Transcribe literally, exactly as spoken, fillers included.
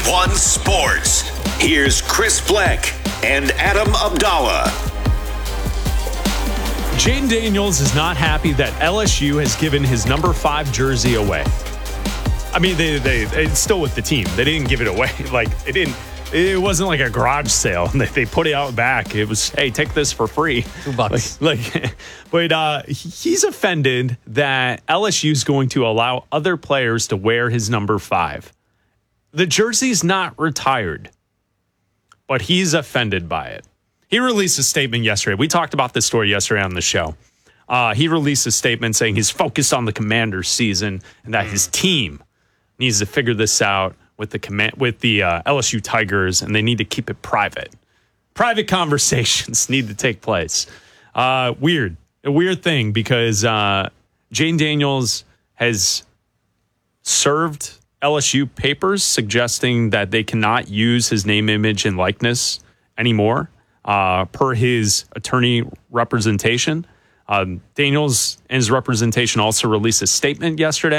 One Sports. Here's Chris Fleck and Adam Abdallah. Jayden Daniels is not happy that L S U has given his number five jersey away. I mean, they, they, it's still with the team. They didn't give it away. Like, it didn't. It wasn't like a garage sale. They, they put it out back. It was, hey, take this for free. Two bucks. Like, like but uh, he's offended that L S U is going to allow other players to wear his number five. The jersey's not retired, but he's offended by it. He released a statement yesterday. We talked about this story yesterday on the show. Uh, he released a statement saying he's focused on the Commanders season and that his team needs to figure this out with the command with the uh, L S U Tigers, and they need to keep it private. Private conversations need to take place. Uh, weird, a weird thing because uh, Jayden Daniels has served L S U papers suggesting that they cannot use his name, image, and likeness anymore, uh, per his attorney representation. Um, Daniels and his representation also released a statement yesterday.